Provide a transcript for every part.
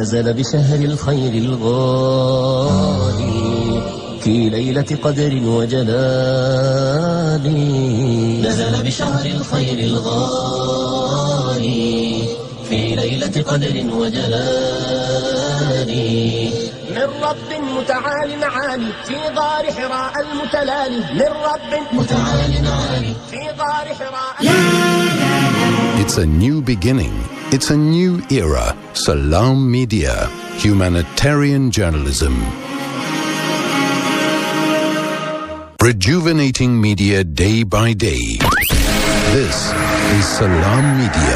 نزل بشهر الخير الغالي في ليلة قدر وجلال نزل بشهر الخير الغالي في ليلة قدر وجلال من رب متعال عالي في غار حراء المتلالي من رب متعال عالي في غار حراء. It's a new beginning. It's a new era. Salam Media, humanitarian journalism. Rejuvenating media day by day. This is Salam Media.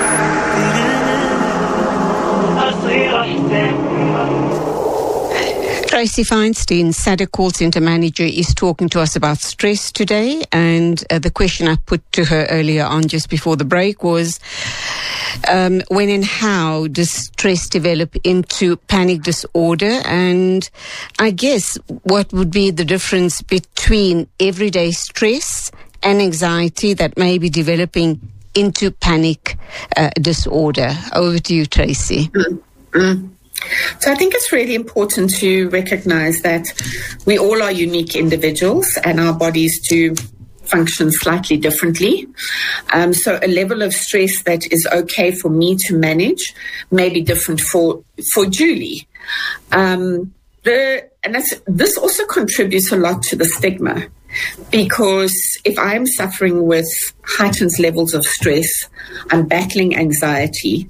Tracy Feinstein, SADC call center manager, is talking to us about stress today. And the question I put to her earlier on just before the break was, when and how does stress develop into panic disorder? And I guess what would be the difference between everyday stress and anxiety that may be developing into panic disorder? Over to you, Tracy. So I think it's really important to recognize that we all are unique individuals and our bodies do function slightly differently. So a level of stress that is okay for me to manage may be different for Julie. This also contributes a lot to the stigma, because if I'm suffering with heightened levels of stress, I'm battling anxiety,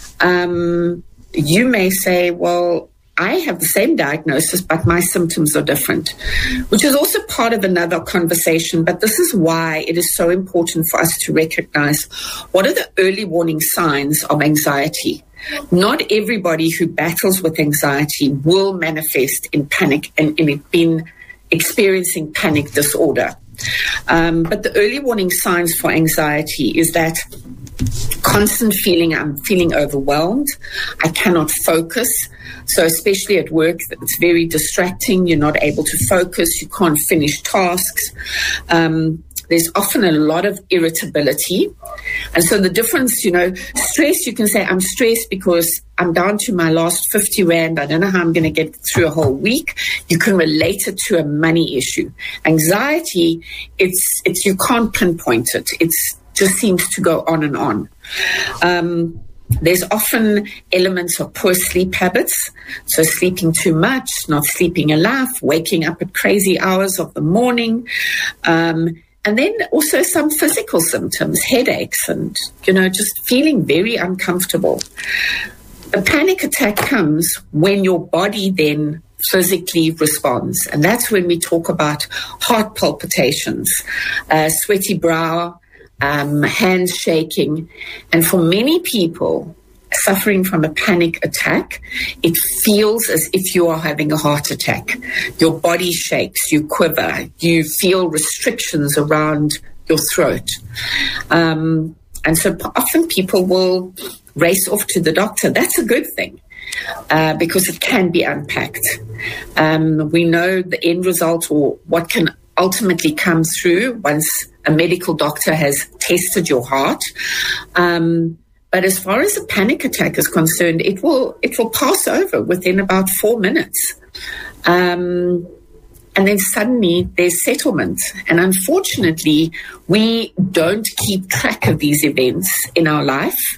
you may say, well, I have the same diagnosis, but my symptoms are different, which is also part of another conversation. But this is why it is so important for us to recognize what are the early warning signs of anxiety. Not everybody who battles with anxiety will manifest in panic and in experiencing panic disorder. But the early warning signs for anxiety is that constant feeling, I'm feeling overwhelmed. I cannot focus. So especially at work, it's very distracting. You're not able to focus. You can't finish tasks. There's often a lot of irritability. And so the difference, stress, you can say, I'm stressed because I'm down to my last 50 Rand. I don't know how I'm going to get through a whole week. You can relate it to a money issue. Anxiety, it's you can't pinpoint it. It's just seems to go on and on. There's often elements of poor sleep habits, so sleeping too much, not sleeping enough, waking up at crazy hours of the morning, and then also some physical symptoms, headaches, and just feeling very uncomfortable. A panic attack comes when your body then physically responds, and that's when we talk about heart palpitations, sweaty brow, hands shaking. And for many people suffering from a panic attack, it feels as if you are having a heart attack. Your body shakes, you quiver, you feel restrictions around your throat. And so often people will race off to the doctor. That's a good thing, because it can be unpacked. We know the end result, or what can ultimately come through once a medical doctor has tested your heart. But as far as a panic attack is concerned, it will pass over within about 4 minutes. And then suddenly there's settlement. And unfortunately, we don't keep track of these events in our life.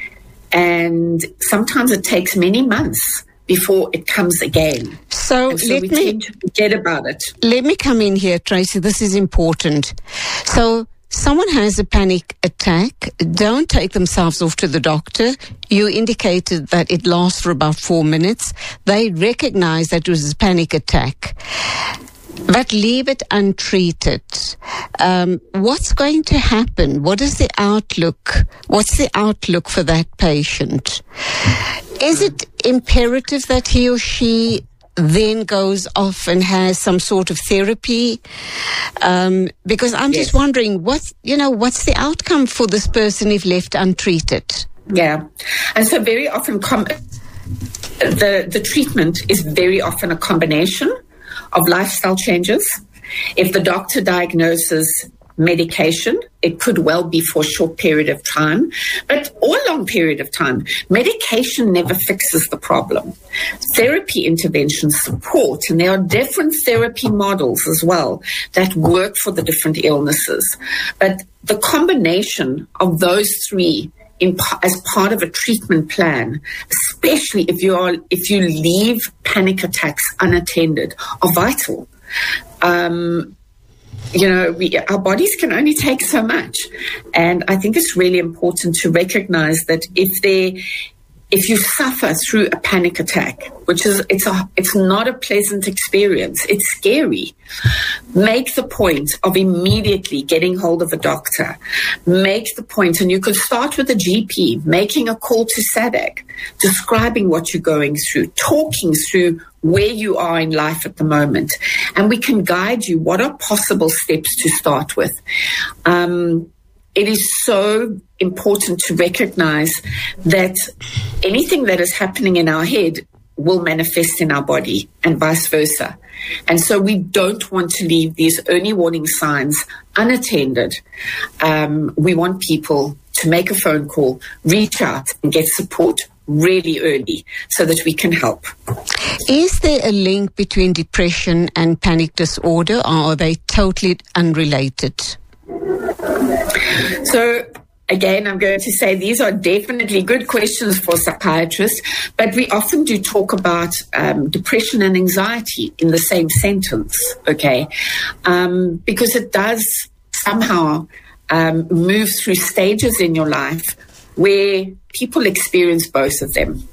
And sometimes it takes many months before it comes again. So we tend to forget about it. Let me come in here, Tracy. This is important. So someone has a panic attack, don't take themselves off to the doctor. You indicated that it lasts for about 4 minutes. They recognize that it was a panic attack, but leave it untreated. What's going to happen? What is the outlook? What's the outlook for that patient? Is it imperative that he or she then goes off and has some sort of therapy? Because I'm just wondering, what's the outcome for this person if left untreated? Yeah. And so very often the treatment is very often a combination of lifestyle changes. If the doctor diagnoses medication. It could well be for a short period of time, but or a long period of time. Medication never fixes the problem. Therapy interventions support, and there are different therapy models as well that work for the different illnesses. But the combination of those three as part of a treatment plan, especially if you leave panic attacks unattended, are vital. Our bodies can only take so much. And I think it's really important to recognize that if you suffer through a panic attack, which is, it's not a pleasant experience, it's scary, make the point of immediately getting hold of a doctor. Make the point, and you could start with a GP, making a call to SADAG, describing what you're going through, talking through where you are in life at the moment. And we can guide you what are possible steps to start with. It is so important to recognize that anything that is happening in our head will manifest in our body and vice versa. And so we don't want to leave these early warning signs unattended. We want people to make a phone call, reach out and get support really early so that we can help. Is there a link between depression and panic disorder, or are they totally unrelated? So, again, I'm going to say these are definitely good questions for psychiatrists, but we often do talk about depression and anxiety in the same sentence, okay? Because it does somehow move through stages in your life where people experience both of them.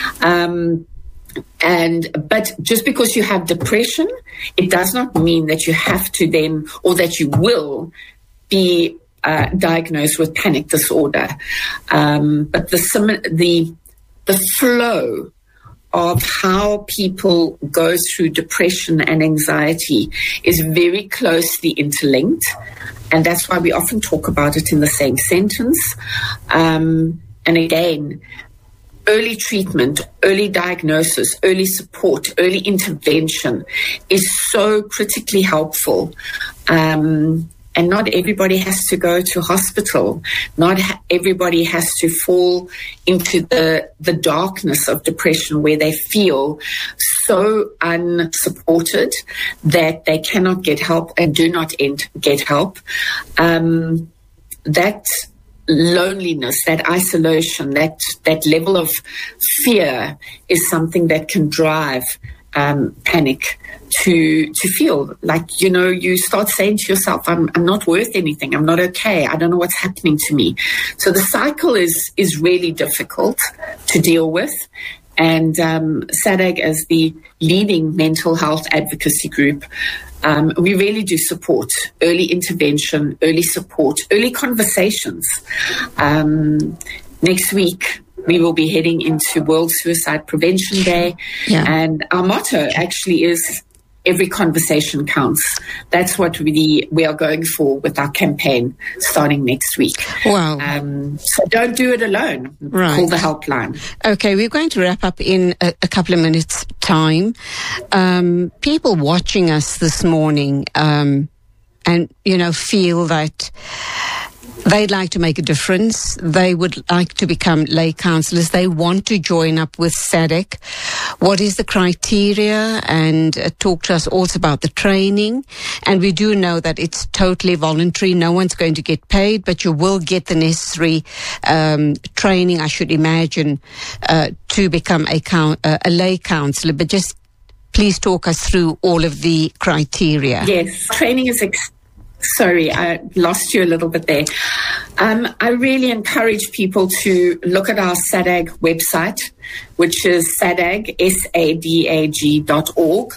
But just because you have depression, it does not mean that you have to then, or that you will be diagnosed with panic disorder. But the flow of how people go through depression and anxiety is very closely interlinked. And that's why we often talk about it in the same sentence. And again, early treatment, early diagnosis, early support, early intervention is so critically helpful. And not everybody has to go to hospital. Not everybody has to fall into the darkness of depression where they feel so unsupported that they cannot get help and do not get help. That loneliness, that isolation, that level of fear is something that can drive panic to feel like, you start saying to yourself, I'm not worth anything. I'm not okay. I don't know what's happening to me. So the cycle is really difficult to deal with. And SADAG, as the leading mental health advocacy group, we really do support early intervention, early support, early conversations. Next week, we will be heading into World Suicide Prevention Day. Yeah. And our motto actually is every conversation counts. That's what we are going for with our campaign starting next week. Wow. So don't do it alone. Right. Call the helpline. Okay, we're going to wrap up in a couple of minutes' time. People watching us this morning and, feel that they'd like to make a difference. They would like to become lay counsellors. They want to join up with SADAG. What is the criteria? And talk to us also about the training. And we do know that it's totally voluntary. No one's going to get paid, but you will get the necessary training, I should imagine, to become a lay counsellor. But just please talk us through all of the criteria. Yes, training is Sorry, I lost you a little bit there. I really encourage people to look at our SADAG website, which is SADAG, SADAG.org.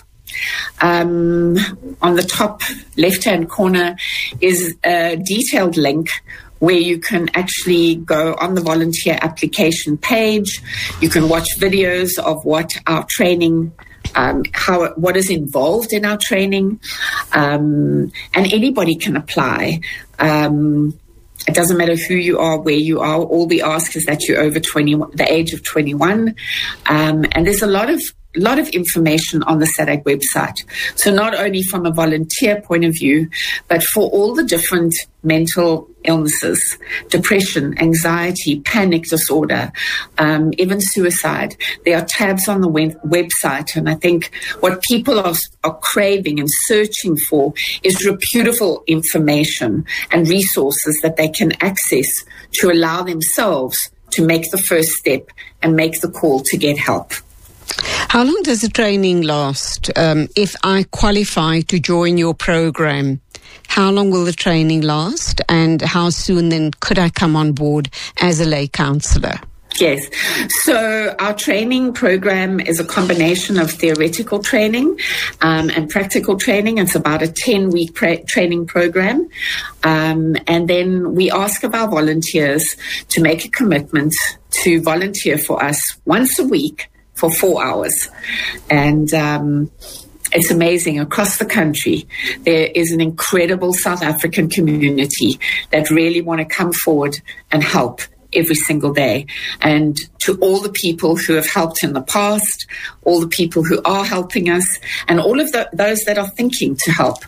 On the top left-hand corner is a detailed link where you can actually go on the volunteer application page. You can watch videos of what our training what is involved in our training, and anybody can apply. It doesn't matter who you are, where you are. All we ask is that you're over the age of 21. And there's a lot of lot of information on the SADAG website. So not only from a volunteer point of view, but for all the different mental illnesses, depression, anxiety, panic disorder, even suicide. There are tabs on the website. And I think what people are craving and searching for is reputable information and resources that they can access to allow themselves to make the first step and make the call to get help. How long does the training last? If I qualify to join your program, how long will the training last, and how soon then could I come on board as a lay counsellor? Yes. So our training program is a combination of theoretical training and practical training. It's about a 10-week training program. And then we ask of our volunteers to make a commitment to volunteer for us once a week for 4 hours. And it's amazing. Across the country, there is an incredible South African community that really want to come forward and help every single day. And to all the people who have helped in the past, all the people who are helping us, and all of those that are thinking to help,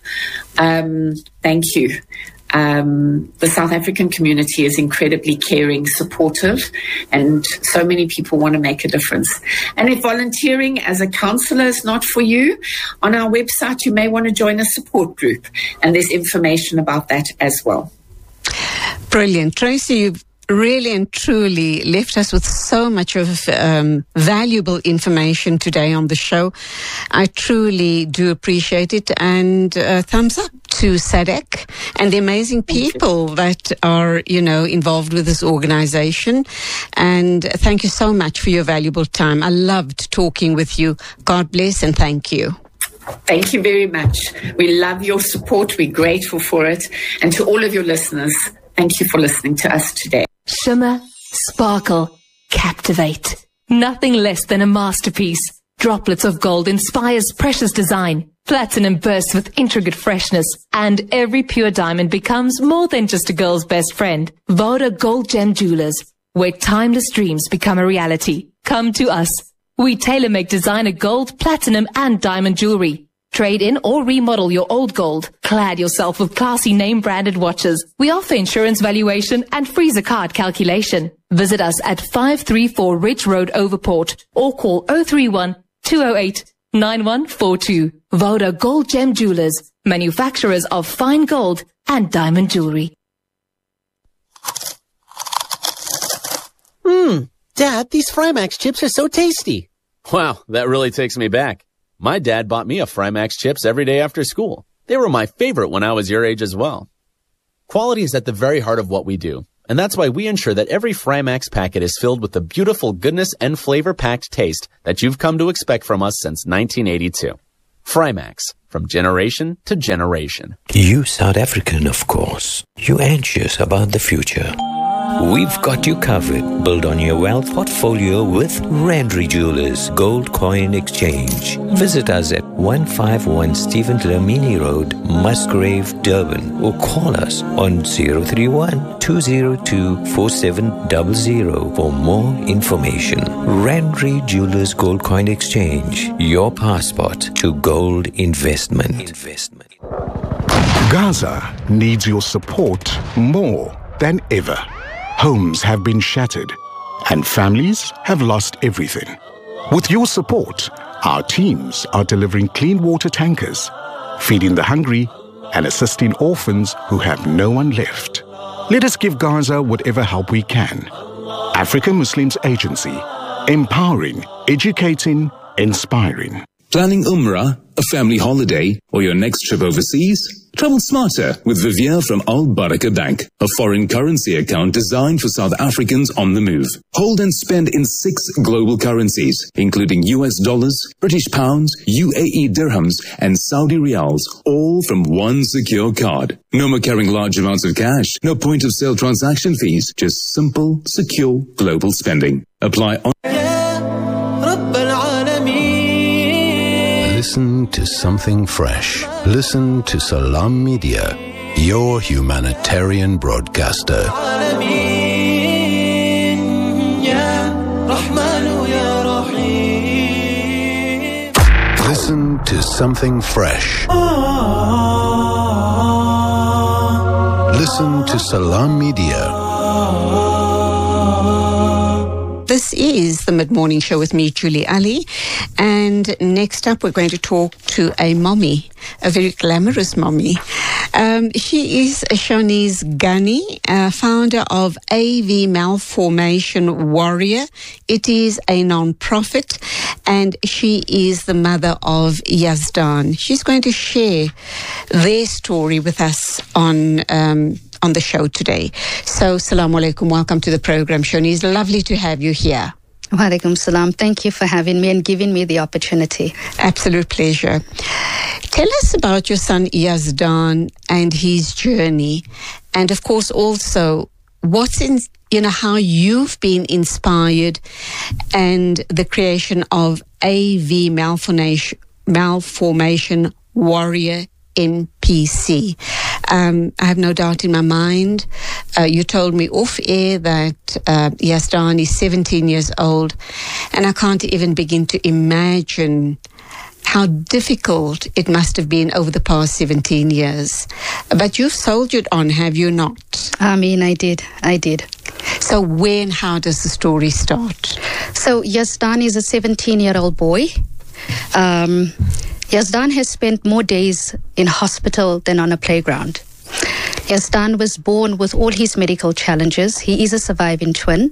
thank you. The South African community is incredibly caring, supportive, and so many people want to make a difference. And if volunteering as a counsellor is not for you, on our website you may want to join a support group, and there's information about that as well. Brilliant. Tracy, you've really and truly left us with so much of valuable information today on the show. I truly do appreciate it, and thumbs up to SADAG and the amazing people that are, involved with this organization. And thank you so much for your valuable time. I loved talking with you. God bless and thank you. Thank you very much. We love your support. We're grateful for it. And to all of your listeners, thank you for listening to us today. Shimmer, sparkle, captivate. Nothing less than a masterpiece. Droplets of gold inspires precious design. Platinum bursts with intricate freshness. And every pure diamond becomes more than just a girl's best friend. Voda Gold Gem Jewelers, where timeless dreams become a reality. Come to us. We tailor-make designer gold, platinum, and diamond jewelry. Trade in or remodel your old gold. Clad yourself with classy name-branded watches. We offer insurance valuation and freezer card calculation. Visit us at 534 Ridge Road, Overport, or call 031-208-9142. Voda Gold Gem Jewelers, manufacturers of fine gold and diamond jewelry. Dad, these Frymax chips are so tasty. Wow, that really takes me back. My dad bought me a Frymax chips every day after school. They were my favorite when I was your age as well. Quality is at the very heart of what we do, and that's why we ensure that every Frymax packet is filled with the beautiful goodness and flavor-packed taste that you've come to expect from us since 1982. Frymax, from generation to generation. You South African, of course. You anxious about the future. We've got you covered. Build on your wealth portfolio with Randry Jewelers Gold Coin Exchange. Visit us at 151 Stephen Dlamini Road, Musgrave, Durban, or call us on 031-202-4700 for more information. Randry Jewelers Gold Coin Exchange, your passport to gold investment. Gaza needs your support more than ever. Homes have been shattered and families have lost everything. With your support, our teams are delivering clean water tankers, feeding the hungry, and assisting orphans who have no one left. Let us give Gaza whatever help we can. African Muslims Agency, empowering, educating, inspiring. Planning Umrah, a family holiday, or your next trip overseas? Travel smarter with Vivier from Al Baraka Bank, a foreign currency account designed for South Africans on the move. Hold and spend in 6 global currencies, including US dollars, British pounds, UAE dirhams, and Saudi riyals, all from one secure card. No more carrying large amounts of cash, no point of sale transaction fees, just simple, secure global spending. Apply on. Listen to something fresh. Listen to Salam Media, your humanitarian broadcaster. Listen to something fresh. Listen to Salam Media. This is the Mid-Morning Show with me, Julie Ali. And next up, we're going to talk to a mommy, a very glamorous mommy. She is Shawnees Ghani, founder of AV Malformation Warrior. It is a non-profit, and she is the mother of Yazdan. She's going to share their story with us on the show today. So, Assalamu alaikum. Welcome to the program, Shawnees. Lovely to have you here. Wa alaikum salam. Thank you for having me and giving me the opportunity. Absolute pleasure. Tell us about your son Yazdan and his journey, and of course also what's in, how you've been inspired and the creation of AV Malformation Warrior NPC. I have no doubt in my mind, you told me off air that Yazdan is 17 years old, and I can't even begin to imagine how difficult it must have been over the past 17 years. But you've soldiered on, have you not? I did. So where and how does the story start? So Yazdan is a 17-year-old boy. Yazdan has spent more days in hospital than on a playground. Yazdan was born with all his medical challenges. He is a surviving twin.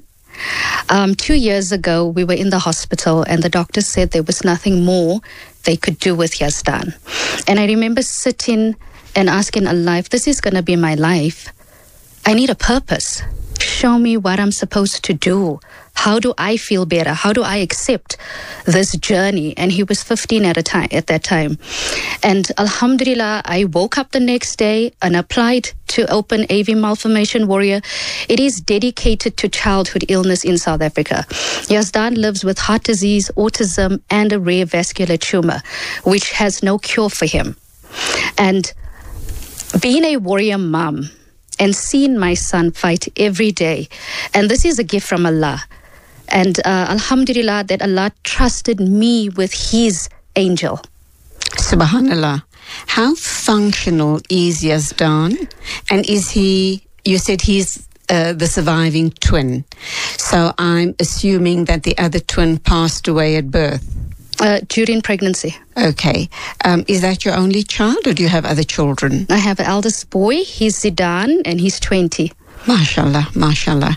2 years ago, we were in the hospital and the doctor said there was nothing more they could do with Yazdan. And I remember sitting and asking Allah, if this is going to be my life, I need a purpose. Show me what I'm supposed to do. How do I feel better? How do I accept this journey? And he was 15 at that time. And alhamdulillah, I woke up the next day and applied to open AV Malformation Warrior. It is dedicated to childhood illness in South Africa. Yazdan lives with heart disease, autism, and a rare vascular tumor, which has no cure for him. And being a warrior mom and seeing my son fight every day, and this is a gift from Allah. And alhamdulillah that Allah trusted me with his angel. Subhanallah. How functional is Yazdan? And is he, you said he's the surviving twin. So I'm assuming that the other twin passed away at birth. During pregnancy. Okay. Is that your only child or do you have other children? I have an eldest boy. He's Zidan and he's 20. Mashallah, mashallah.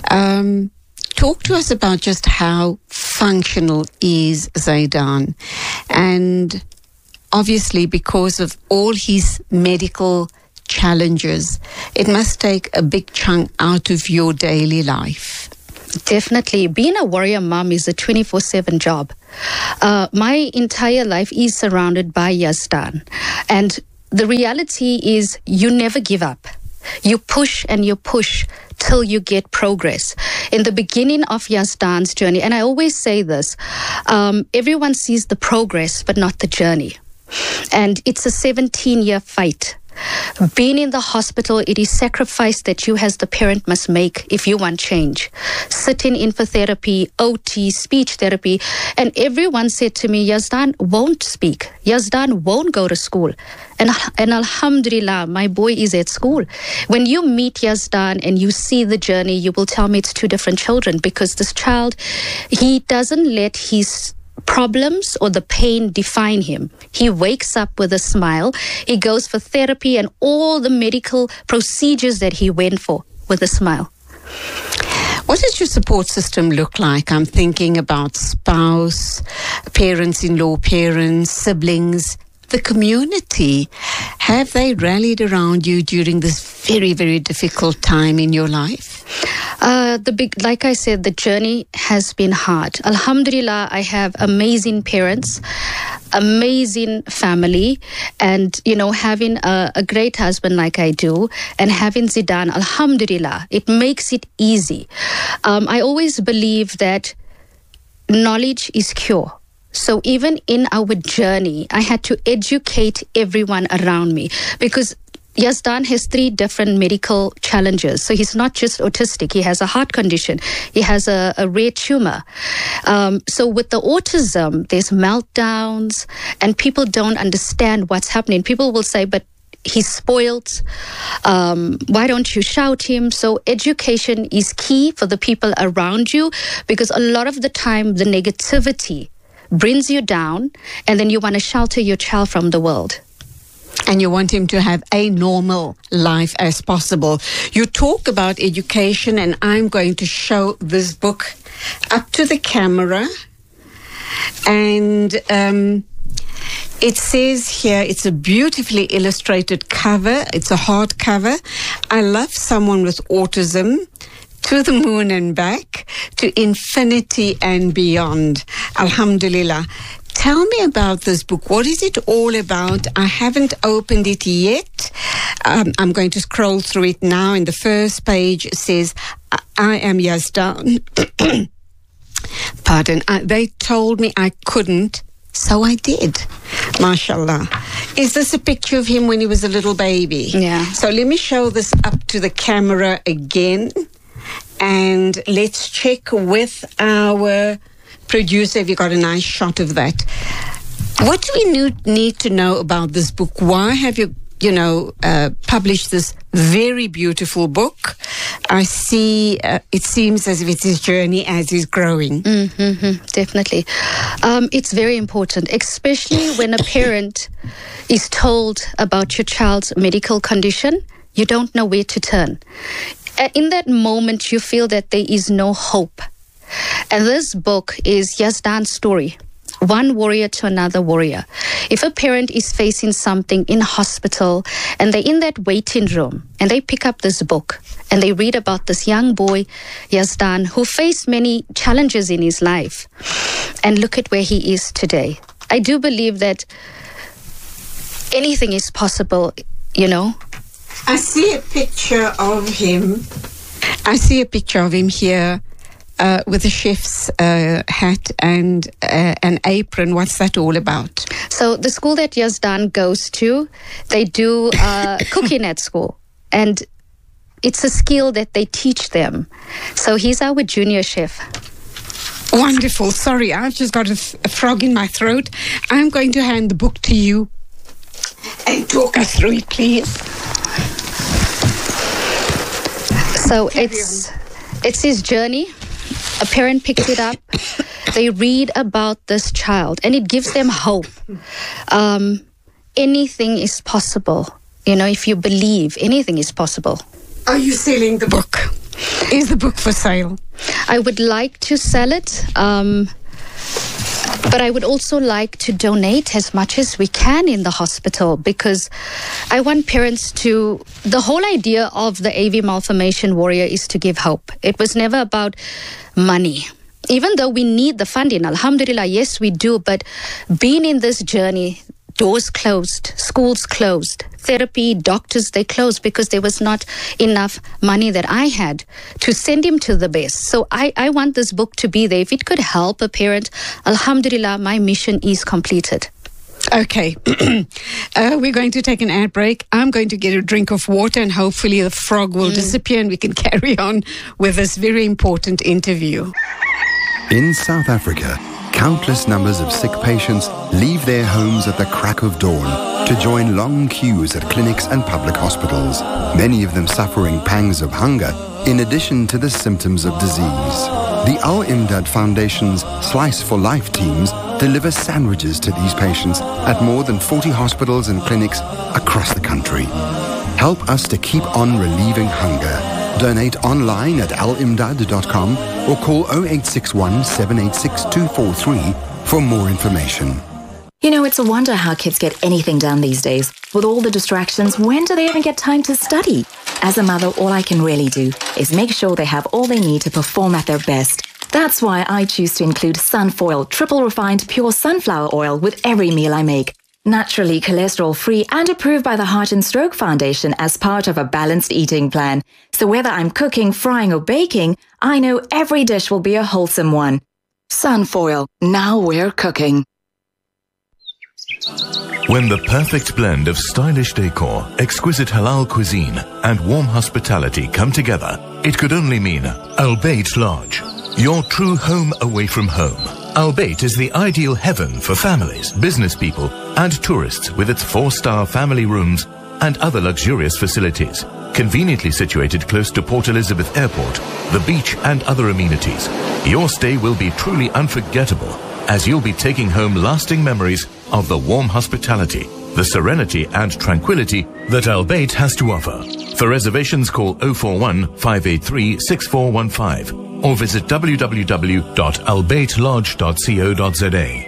Talk to us about just how functional is Zaidan. And obviously because of all his medical challenges, it must take a big chunk out of your daily life. Definitely. Being a warrior mom is a 24/7 job. My entire life is surrounded by Yazdan. And the reality is you never give up. You push and you push till you get progress. In the beginning of Yazdan's journey, and I always say this, everyone sees the progress but not the journey. And it's a 17-year fight. Being in the hospital, it is sacrifice that you as the parent must make if you want change. Sitting in for therapy, OT, speech therapy, and everyone said to me, Yazdan won't speak. Yazdan won't go to school. And alhamdulillah, my boy is at school. When you meet Yazdan and you see the journey, you will tell me it's two different children, because this child, he doesn't let his problems or the pain define him. He wakes up with a smile. He goes for therapy and all the medical procedures that he went for with a smile. What does your support system look like? I'm thinking about spouse, parents-in-law, parents, siblings, the community. Have they rallied around you during this very, very difficult time in your life? Like I said, the journey has been hard. Alhamdulillah, I have amazing parents, amazing family, and, having a great husband like I do, and having Zidan, alhamdulillah, it makes it easy. I always believe that knowledge is cure. So even in our journey, I had to educate everyone around me, because Yazdan has 3 different medical challenges. So he's not just autistic. He has a heart condition. He has a rare tumor. So with the autism, there's meltdowns and people don't understand what's happening. People will say, but he's spoiled. Why don't you shout him? So education is key for the people around you, because a lot of the time the negativity brings you down and then you want to shelter your child from the world. And you want him to have a normal life as possible. You talk about education, and I'm going to show this book up to the camera. And it says here, it's a beautifully illustrated cover. It's a hardcover. I love someone with autism. To the moon and back, to infinity and beyond. Alhamdulillah. Tell me about this book. What is it all about? I haven't opened it yet. I'm going to scroll through it now. In the first page, it says, I am Yazdan. Pardon. They told me I couldn't, so I did. MashaAllah. Is this a picture of him when he was a little baby? Yeah. So let me show this up to the camera again. And let's check with our producer if you got a nice shot of that. What do we need to know about this book? Why have you published this very beautiful book? I see it seems as if it's his journey as he's growing. Definitely. It's very important, especially when a parent is told about your child's medical condition. You don't know where to turn. In that moment, you feel that there is no hope. And this book is Yazdan's story. One warrior to another warrior. If a parent is facing something in hospital and they're in that waiting room and they pick up this book and they read about this young boy, Yazdan, who faced many challenges in his life, and look at where he is today. I do believe that anything is possible, you know. I see a picture of him. I see a picture of him here with a chef's hat and an apron. What's that all about? So the school that Yazdan goes to, they do cooking at school. And it's a skill that they teach them. So he's our junior chef. Wonderful. Sorry, I've just got a frog in my throat. I'm going to hand the book to you and talk us through it, please. So it's his journey. A parent picks it up. They read about this child, and it gives them hope. Anything is possible. You know, if you believe, anything is possible. Are you selling the book? Is the book for sale? I would like to sell it. But I would also like to donate as much as we can in the hospital, because I want parents to... The whole idea of the AV Malformation Warrior is to give hope. It was never about money. Even though we need the funding, alhamdulillah, yes, we do. But being in this journey, doors closed, schools closed, therapy, doctors, they closed because there was not enough money that I had to send him to the best. So I want this book to be there. If it could help a parent, alhamdulillah, my mission is completed. Okay. We're going to take an ad break. I'm going to get a drink of water, and hopefully the frog will disappear and we can carry on with this very important interview. In South Africa, countless numbers of sick patients leave their homes at the crack of dawn to join long queues at clinics and public hospitals, many of them suffering pangs of hunger in addition to the symptoms of disease. The Al-Imdad Foundation's Slice for Life teams deliver sandwiches to these patients at more than 40 hospitals and clinics across the country. Help us to keep on relieving hunger. Donate online at alimdad.com or call 0861 786 243 for more information. You know, it's a wonder how kids get anything done these days. With all the distractions, when do they even get time to study? As a mother, all I can really do is make sure they have all they need to perform at their best. That's why I choose to include Sunfoil triple refined pure sunflower oil with every meal I make. Naturally cholesterol-free and approved by the Heart and Stroke Foundation as part of a balanced eating plan. So whether I'm cooking, frying or baking, I know every dish will be a wholesome one. Sunfoil, now we're cooking. When the perfect blend of stylish decor, exquisite halal cuisine, and warm hospitality come together, it could only mean Al Bayt Lodge, your true home away from home. Al Bayt is the ideal heaven for families, business people, and tourists with its 4-star family rooms and other luxurious facilities. Conveniently situated close to Port Elizabeth Airport, the beach, and other amenities, your stay will be truly unforgettable, as you'll be taking home lasting memories of the warm hospitality, the serenity and tranquility that Al Bayt has to offer. For reservations, call 041 583 6415 or visit www.albaytlodge.co.za.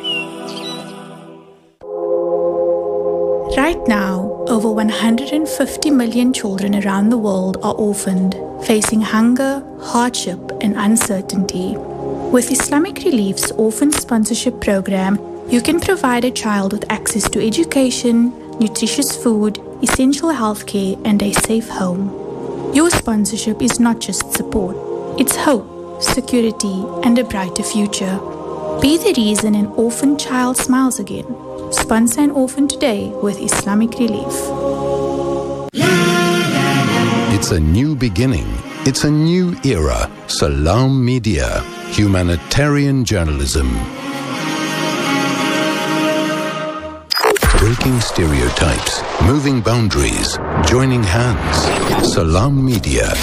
Right now, over 150 million children around the world are orphaned, facing hunger, hardship, and uncertainty. With Islamic Relief's Orphan Sponsorship Program, you can provide a child with access to education, nutritious food, essential healthcare, and a safe home. Your sponsorship is not just support, it's hope, security, and a brighter future. Be the reason an orphan child smiles again. Sponsor an orphan today with Islamic Relief. It's a new beginning. It's a new era. Salam Media. Humanitarian journalism. Breaking stereotypes, moving boundaries, joining hands. Salam Media.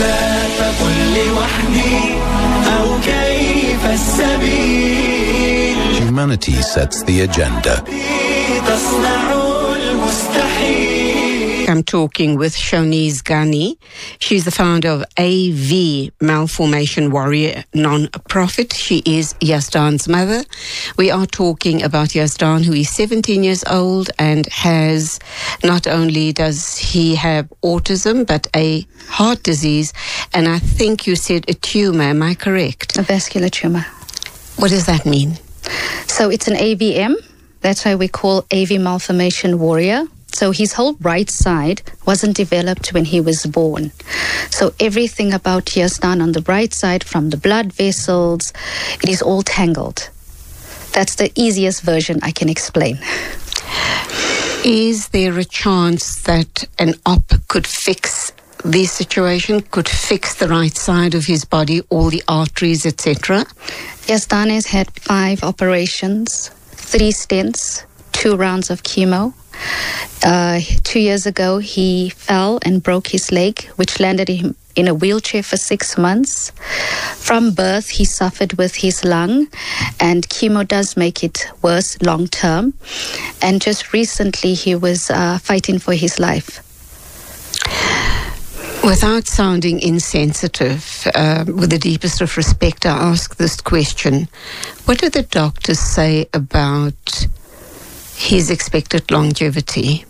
Humanity sets the agenda. I'm talking with Shawnees Ghani. She's the founder of AV, Malformation Warrior non-profit. She is Yazdan's mother. We are talking about Yazdan, who is 17 years old and has, not only does he have autism, but a heart disease. And I think you said a tumor, am I correct? A vascular tumor. What does that mean? So it's an AVM. That's why we call AV Malformation Warrior. So his whole right side wasn't developed when he was born. So everything about Yazdan on the right side, from the blood vessels, it is all tangled. That's the easiest version I can explain. Is there a chance that an op could fix this situation, could fix the right side of his body, all the arteries, etc.? Yazdan has had 5 operations, 3 stents, 2 rounds of chemo. 2 years ago, he fell and broke his leg, which landed him in a wheelchair for 6 months. From birth, he suffered with his lung, and chemo does make it worse long term. And just recently, he was fighting for his life. Without sounding insensitive, with the deepest of respect, I ask this question. What do the doctors say about his expected longevity?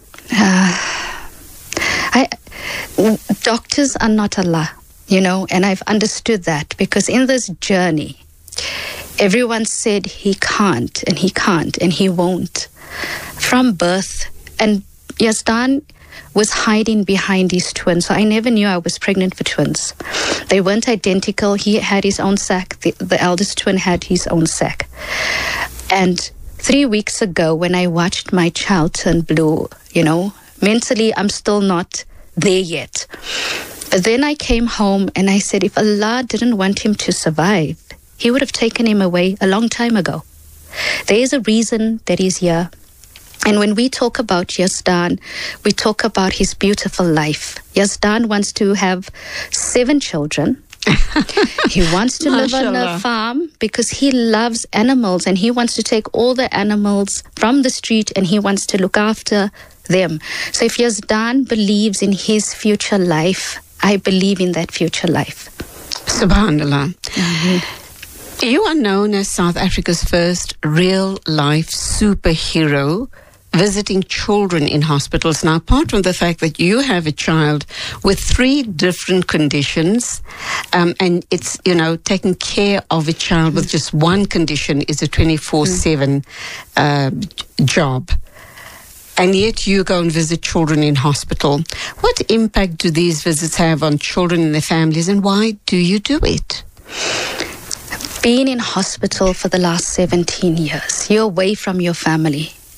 Doctors are not Allah, and I've understood that, because in this journey, everyone said he can't, and he can't, and he won't. From birth, and Yazdan was hiding behind his twins, so I never knew I was pregnant for twins. They weren't identical. He had his own sac. The eldest twin had his own sac. And 3 weeks ago, when I watched my child turn blue, mentally I'm still not there yet. But then I came home and I said, if Allah didn't want him to survive, He would have taken him away a long time ago. There is a reason that he's here. And when we talk about Yazdan, we talk about his beautiful life. Yazdan wants to have 7 children. He wants to live on a farm because he loves animals, and he wants to take all the animals from the street and he wants to look after them. So if Yazdan believes in his future life, I believe in that future life. Subhanallah. Mm-hmm. You are known as South Africa's first real-life superhero visiting children in hospitals. Now, apart from the fact that you have a child with 3 different conditions, and it's, taking care of a child with just one condition is a 24/7 job. And yet you go and visit children in hospital. What impact do these visits have on children and their families, and why do you do it? Being in hospital for the last 17 years, you're away from your family.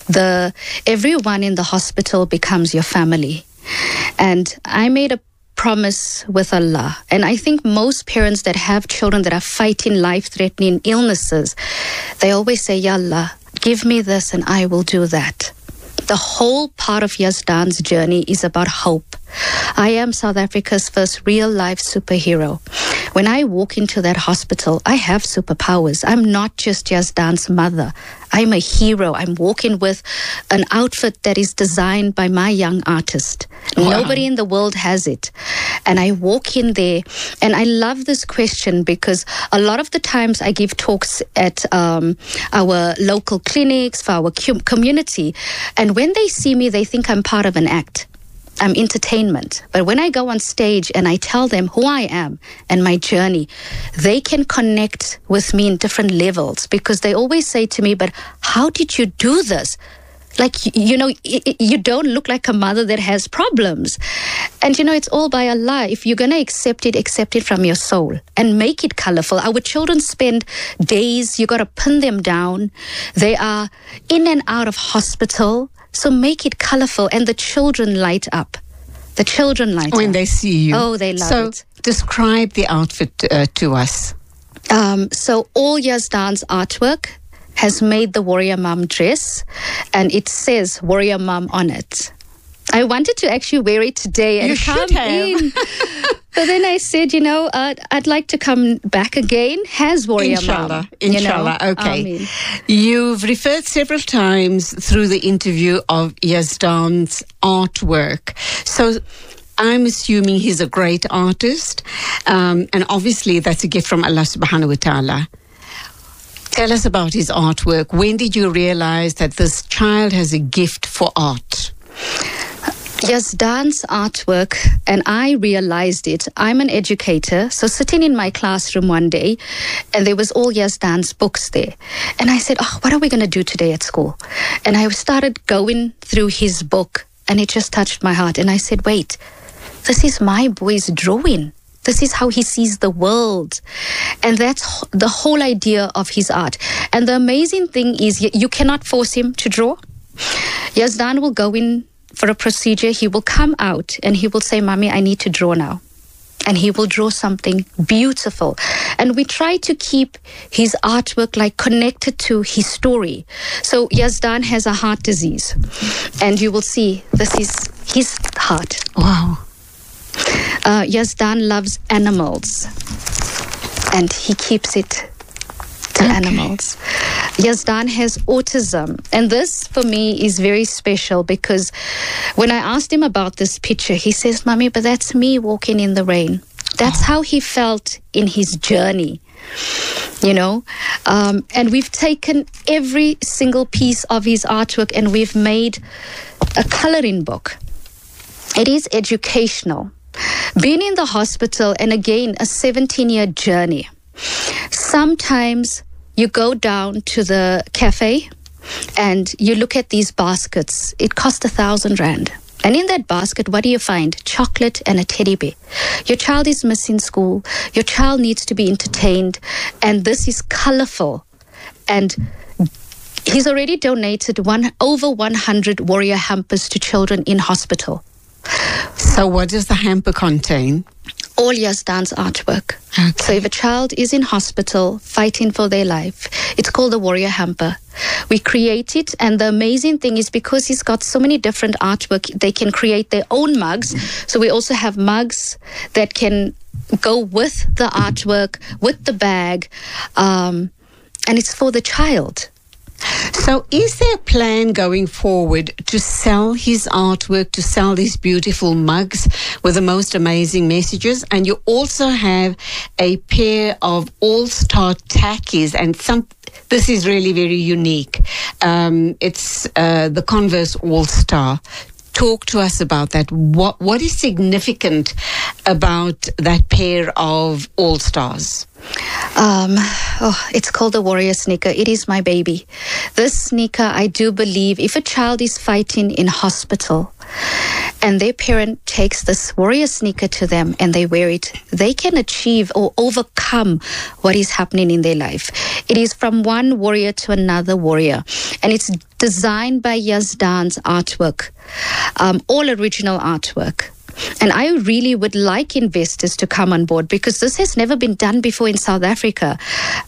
everyone in the hospital becomes your family. And I made a promise with Allah. And I think most parents that have children that are fighting life-threatening illnesses, they always say, Ya Allah, give me this and I will do that. The whole part of Yazdan's journey is about hope. I am South Africa's first real-life superhero. When I walk into that hospital, I have superpowers. I'm not just Yazdan's mother. I'm a hero. I'm walking with an outfit that is designed by my young artist. Wow. Nobody in the world has it. And I walk in there, and I love this question because a lot of the times I give talks at our local clinics for our community, and when they see me, they think I'm part of an act. I'm entertainment. But when I go on stage and I tell them who I am and my journey, they can connect with me in different levels because they always say to me, but how did you do this? Like, you know, you don't look like a mother that has problems. And, you know, it's all by Allah. If you're going to accept it from your soul and make it colorful. Our children spend days, you got to pin them down. They are in and out of hospital. So make it colorful, and the children light up. The children light up. When they see you. Oh, they love it. So describe the outfit to us. So all Yazdan's artwork has made the Warrior Mum dress, and it says Warrior Mum on it. I wanted to actually wear it today and come in. But then I said, you know, I'd like to come back again. Has Warrior Mum. Inshallah. Okay. Ameen. You've referred several times through the interview of Yazdan's artwork. So I'm assuming he's a great artist. And obviously that's a gift from Allah subhanahu wa ta'ala. Tell us about his artwork. When did you realize that this child has a gift for art? Yazdan's artwork, and I realized it. I'm an educator, so sitting in my classroom one day, and there was all Yazdan's books there. And I said, what are we going to do today at school? And I started going through his book, and it just touched my heart. And I said, wait, this is my boy's drawing. This is how he sees the world. And that's the whole idea of his art. And the amazing thing is you cannot force him to draw. Yazdan will go in for a procedure. He will come out and he will say, Mommy, I need to draw now. And he will draw something beautiful. And we try to keep his artwork like connected to his story. So Yazdan has a heart disease. And you will see this is his heart. Wow. Yazdan loves animals, and he keeps it to animals. Yazdan has autism, and this for me is very special because when I asked him about this picture, he says, Mommy, but that's me walking in the rain. That's how he felt in his journey, you know. And we've taken every single piece of his artwork and we've made a coloring book. It is educational. Being in the hospital, and again, a 17-year journey. Sometimes you go down to the cafe and you look at these baskets. It costs 1,000 rand. And in that basket, what do you find? Chocolate and a teddy bear. Your child is missing school. Your child needs to be entertained. And this is colorful. And he's already donated over 100 warrior hampers to children in hospital. So what does the hamper contain? All Yazdan's artwork. Okay. So if a child is in hospital fighting for their life, it's called the Warrior Hamper. We create it, and the amazing thing is because he's got so many different artwork, they can create their own mugs. So we also have mugs that can go with the artwork, with the bag, and it's for the child. So is there a plan going forward to sell his artwork, to sell these beautiful mugs with the most amazing messages? And you also have a pair of all-star tackies, and this is really very unique. It's the Converse All-Star. Talk to us about that. What is significant about that pair of All-Stars? It's called the Warrior Sneaker. It is my baby. This sneaker, I do believe, if a child is fighting in hospital and their parent takes this Warrior sneaker to them and they wear it, they can achieve or overcome what is happening in their life. It is from one warrior to another warrior, and it's designed by Yazdan's artwork, all original artwork. And I really would like investors to come on board because this has never been done before in South Africa.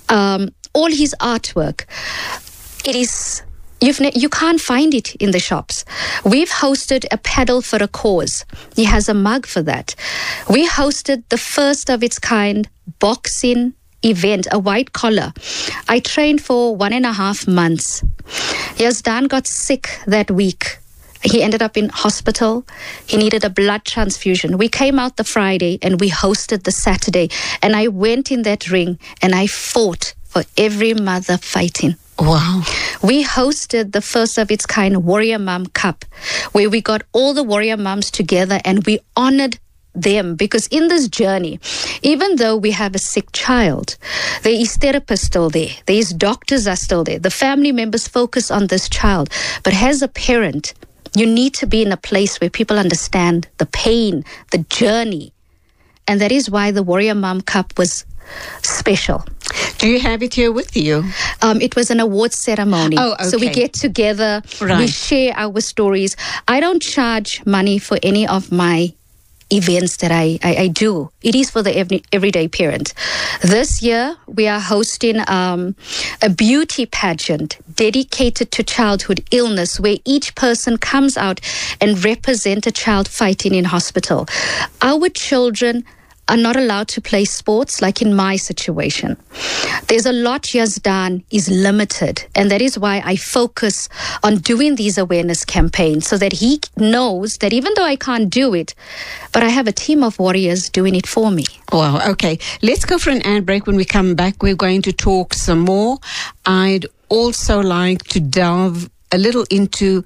All his artwork, it is... You can't find it in the shops. We've hosted a paddle for a cause. He has a mug for that. We hosted the first of its kind boxing event, a white collar. I trained for 1.5 months. Yazdan got sick that week. He ended up in hospital. He needed a blood transfusion. We came out the Friday and we hosted the Saturday. And I went in that ring and I fought for every mother fighting. Wow. We hosted the first of its kind Warrior Mum Cup, where we got all the warrior mums together and we honored them, because in this journey, even though we have a sick child, there is therapists still there, there is doctors are still there, the family members focus on this child. But as a parent, you need to be in a place where people understand the pain, the journey. And that is why the Warrior Mum Cup was special. Do you have it here with you? It was an awards ceremony. Oh, okay. So we get together, we share our stories. I don't charge money for any of my events that I do. It is for the everyday parent. This year, we are hosting a beauty pageant dedicated to childhood illness, where each person comes out and represents a child fighting in hospital. Our children are not allowed to play sports like in my situation. There's a lot Yazdan is limited, and that is why I focus on doing these awareness campaigns, so that he knows that even though I can't do it, but I have a team of warriors doing it for me. Wow, okay. Let's go for an ad break. When we come back, we're going to talk some more. I'd also like to delve a little into,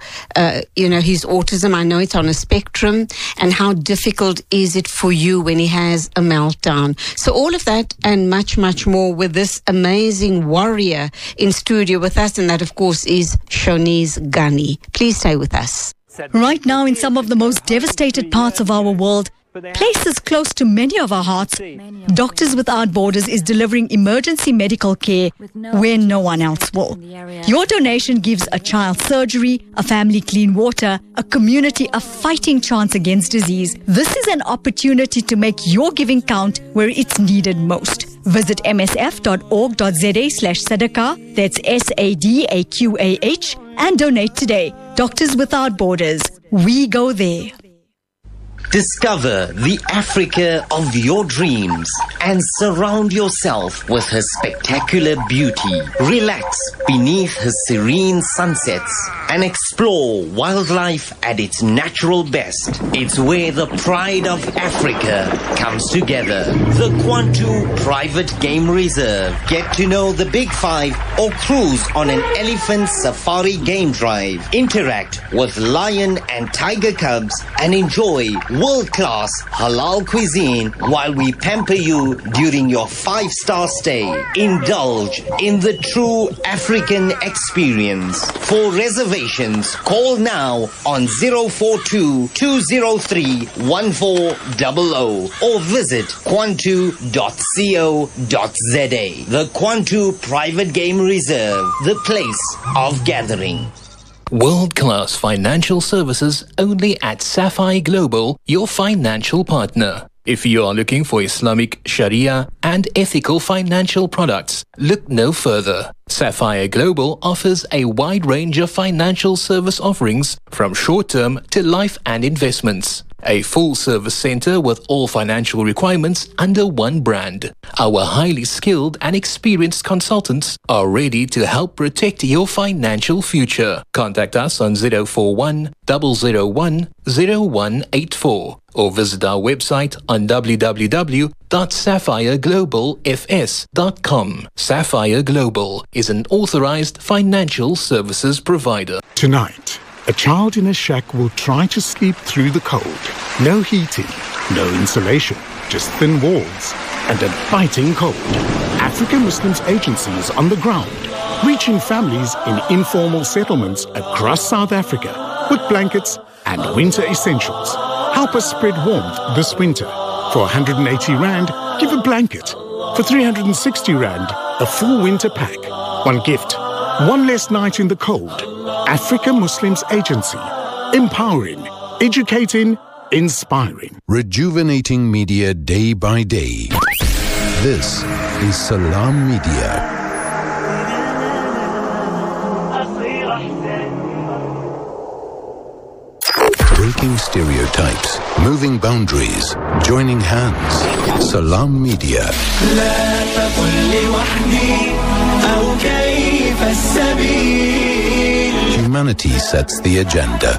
his autism. I know it's on a spectrum, and how difficult is it for you when he has a meltdown. So all of that and much, much more with this amazing warrior in studio with us, and that, of course, is Shonice Gunny. Please stay with us. Right now, in some of the most devastated parts of our world, places close to many of our hearts, Doctors Without Borders is delivering emergency medical care where no one else will. Your donation gives a child surgery, a family clean water, a community a fighting chance against disease. This is an opportunity to make your giving count where it's needed most. Visit msf.org.za/sadaqah, that's SADAQAH, and donate today. Doctors Without Borders. We go there. Discover the Africa of your dreams and surround yourself with her spectacular beauty. Relax beneath her serene sunsets and explore wildlife at its natural best. It's where the pride of Africa comes together. The Kwantu Private Game Reserve. Get to know the Big Five or cruise on an elephant safari game drive. Interact with lion and tiger cubs and enjoy world-class halal cuisine while we pamper you during your 5-star stay. Indulge in the true African experience. For reservations, call now on 042-203-1400 or visit kwantu.co.za. The Kwantu Private Game Reserve, the place of gathering. World-class financial services only at Sapphire Global, your financial partner. If you are looking for Islamic Sharia and ethical financial products, look no further. Sapphire Global offers a wide range of financial service offerings from short-term to life and investments. A full-service center with all financial requirements under one brand. Our highly skilled and experienced consultants are ready to help protect your financial future. Contact us on 041 001 0184 or visit our website on www.sapphireglobalfs.com. Sapphire Global is an authorized financial services provider. Tonight, a child in a shack will try to sleep through the cold. No heating, no insulation, just thin walls and a biting cold. African Muslims Agency is on the ground, reaching families in informal settlements across South Africa with blankets and winter essentials. Help us spread warmth this winter. For 180 Rand, give a blanket. For 360 Rand, a full winter pack. One gift, one less night in the cold. Africa Muslims Agency. Empowering, educating, inspiring. Rejuvenating media day by day. This is Salam Media. Breaking stereotypes, moving boundaries, joining hands. Salam Media. Humanity sets the agenda.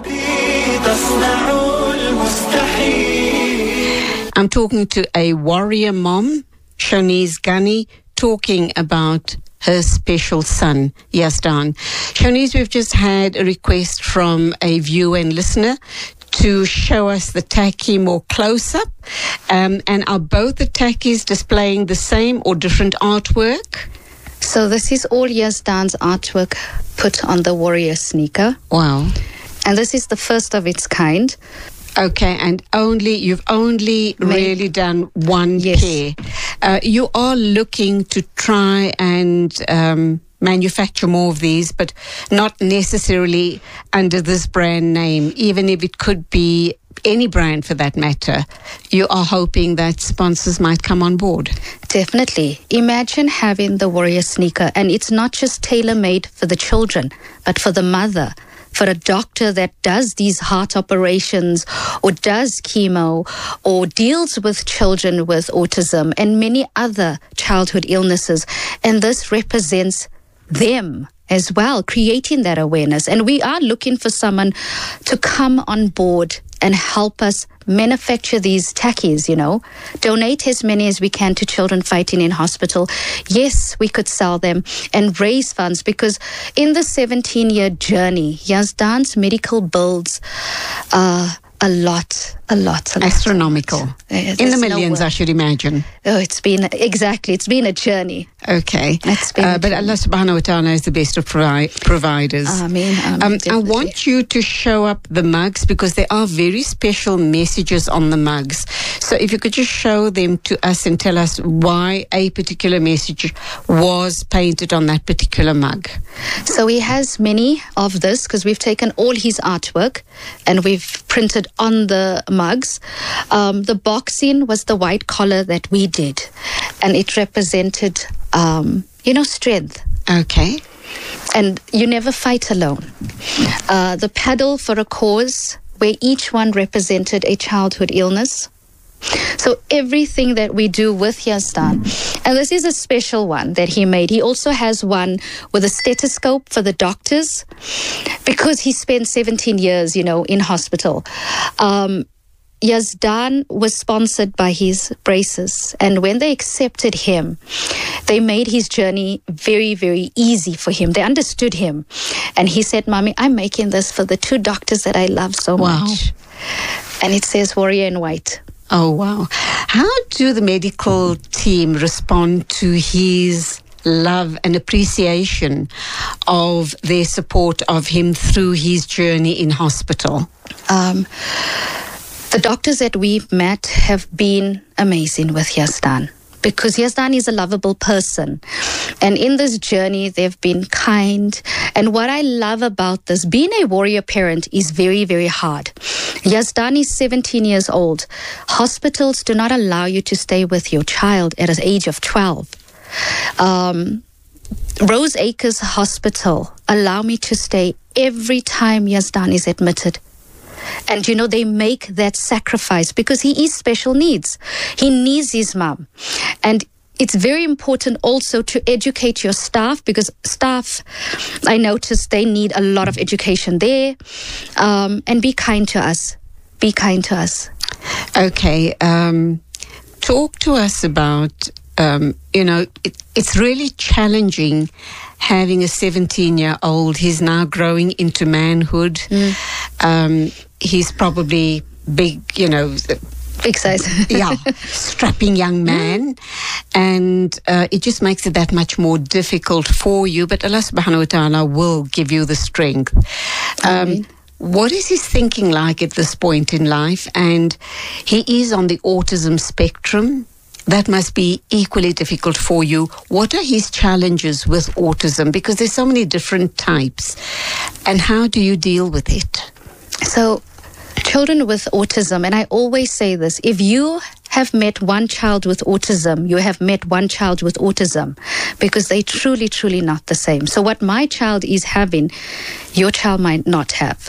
I'm talking to a warrior mom, Shonice Gunny, talking about her special son, Yazdan. Shonice, we've just had a request from a viewer and listener to show us the tacky more close-up. And are both the tackies displaying the same or different artwork? So this is all Yazdan's artwork put on the warrior sneaker. Wow. And this is the first of its kind. Okay, and you've only really done one pair. You are looking to try and manufacture more of these, but not necessarily under this brand name, even if it could be any brand for that matter. You are hoping that sponsors might come on board. Definitely. Imagine having the warrior sneaker, and it's not just tailor-made for the children, but for the mother, for a doctor that does these heart operations or does chemo or deals with children with autism and many other childhood illnesses. And this represents them as well, creating that awareness. And we are looking for someone to come on board and help us manufacture these tackies, donate as many as we can to children fighting in hospital. Yes, we could sell them and raise funds, because in the 17-year journey, Yazdan's medical bills are a lot. Astronomical. In the millions, I should imagine. Oh, it's been a journey. Okay. But Allah subhanahu wa ta'ala is the best of providers. Ameen. I want you to show up the mugs, because there are very special messages on the mugs. So if you could just show them to us and tell us why a particular message was painted on that particular mug. So he has many of this, because we've taken all his artwork and we've printed on the mugs. The boxing was the white collar that we did, and it represented, strength. Okay. And you never fight alone. The paddle for a cause, where each one represented a childhood illness. So everything that we do with Yazdan, and this is a special one that he made. He also has one with a stethoscope for the doctors, because he spent 17 years, in hospital. Yazdan was sponsored by his braces, and when they accepted him, they made his journey very, very easy for him. They understood him. And he said, "Mommy, I'm making this for the two doctors that I love so much." And it says Warrior in White. Oh, wow. How do the medical team respond to his love and appreciation of their support of him through his journey in hospital? The doctors that we've met have been amazing with Yazdan, because Yazdan is a lovable person. And in this journey, they've been kind. And what I love about this, being a warrior parent is very, very hard. Yazdan is 17 years old. Hospitals do not allow you to stay with your child at the age of 12. Rose Acres Hospital allow me to stay every time Yazdan is admitted. And, they make that sacrifice because he is special needs. He needs his mom. And it's very important also to educate your staff, because staff, I noticed they need a lot of education there. And be kind to us. Be kind to us. Okay. Talk to us about, it's really challenging having a 17-year-old. He's now growing into manhood. He's probably big, big size. Yeah, strapping young man. And it just makes it that much more difficult for you. But Allah subhanahu wa ta'ala will give you the strength. What is his thinking like at this point in life? And he is on the autism spectrum. That must be equally difficult for you. What are his challenges with autism? Because there's so many different types. And how do you deal with it? So, children with autism, and I always say this, if you have met one child with autism, you have met one child with autism, because they truly, truly not the same. So what my child is having, your child might not have.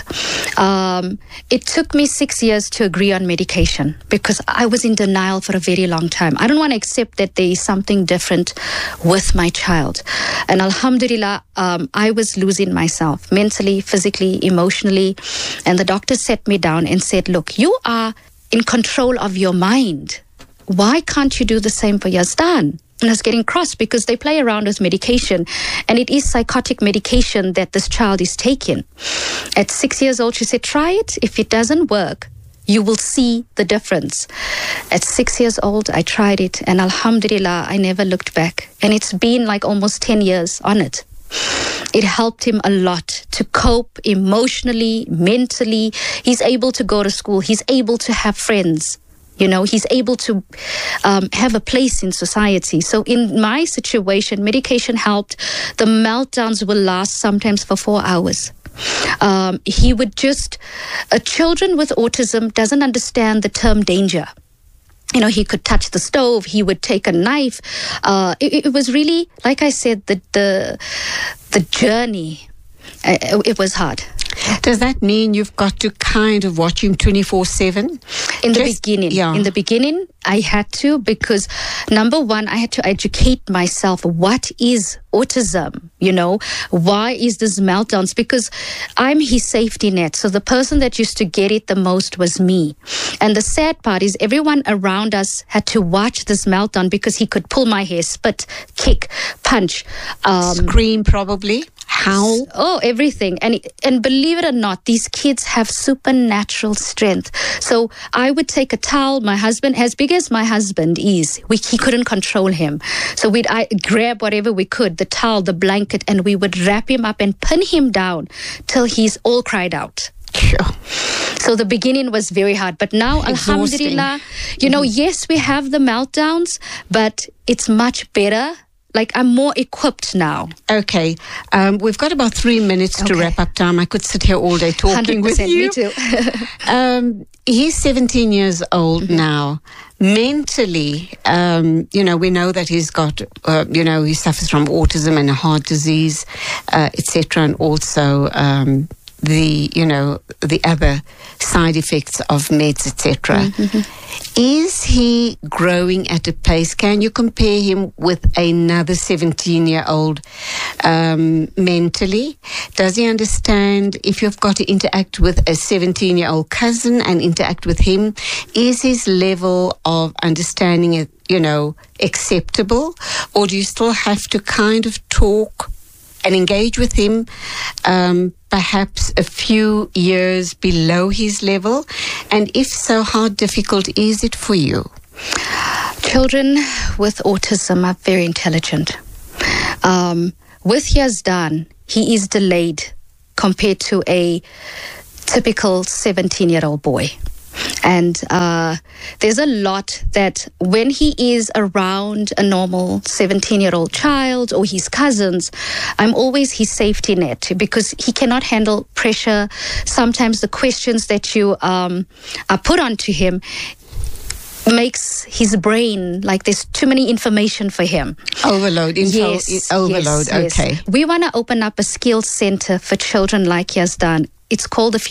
It took me 6 years to agree on medication because I was in denial for a very long time. I don't want to accept that there is something different with my child. And alhamdulillah, I was losing myself mentally, physically, emotionally. And the doctor sat me down and said, look, you are in control of your mind. Why can't you do the same for Yazdan? And I was getting cross because they play around with medication, and it is psychotic medication that this child is taking. At 6 years old, she said, try it. If it doesn't work, you will see the difference. At 6 years old, I tried it, and alhamdulillah, I never looked back. And it's been like almost 10 years on it. It helped him a lot to cope emotionally, mentally. He's able to go to school. He's able to have friends. You know, he's able to have a place in society. So in my situation, medication helped. The meltdowns will last sometimes for 4 hours. He would just... children with autism doesn't understand the term danger. You know, he could touch the stove. He would take a knife. It was really, like I said, the journey. It was hard. Does that mean you've got to kind of watch him 24/7? In the beginning, I had to, because number one, I had to educate myself. What is autism? You know, why is this meltdowns? Because I'm his safety net. So the person that used to get it the most was me. And the sad part is everyone around us had to watch this meltdown because he could pull my hair, spit, kick, punch, scream, probably. Howl. Oh, everything. And believe it or not, these kids have supernatural strength. So I would take a towel, my husband, as big as my husband is, he couldn't control him. So I grab whatever we could, the towel, the blanket, and we would wrap him up and pin him down till he's all cried out. Sure. So the beginning was very hard. But now, alhamdulillah, you know, yes, we have the meltdowns, but it's much better. Like, I'm more equipped now. Okay. We've got about 3 minutes to wrap up time. I could sit here all day talking 100%, with you. Me too. He's 17 years old now. Mentally, you know, we know that he's got, you know, he suffers from autism and a heart disease, etc., and also the other side effects of meds, etc. Is he growing at a pace? Can you compare him with another 17-year-old mentally? Does he understand if you've got to interact with a 17-year-old cousin and interact with him? Is his level of understanding, you know, acceptable? Or do you still have to kind of talk and engage with him perhaps a few years below his level? And if so, how difficult is it for you? Children with autism are very intelligent. With Yazdan, he is delayed compared to a typical 17-year-old boy. And there's a lot that when he is around a normal 17-year-old child or his cousins, I'm always his safety net because he cannot handle pressure. Sometimes the questions that you are put onto him makes his brain like there's too many information for him. Overload. Overload. Okay. We want to open up a skills center for children like Yazdan. It's called the